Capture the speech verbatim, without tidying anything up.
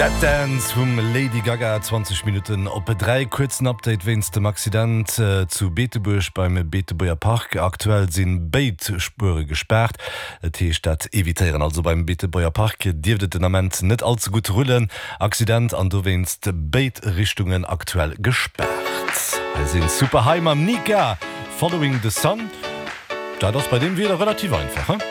Dance vum Lady Gaga zwanzig Minuten op e drei kurzen Update wennns dem Accident äh, zu Beetebusch beim Beetebuer Park. Aktuell sinn Beitspure gesperrt. Teestadt evitieren also beim Beetebuer Park Diet den Amment net allzu gut rollen. Accident an du wennst Beitrichtungen aktuell gesperrt. Wir sind Superheim am Nika Following the Sun. Da das bei dem wieder relativ einfach. Hm?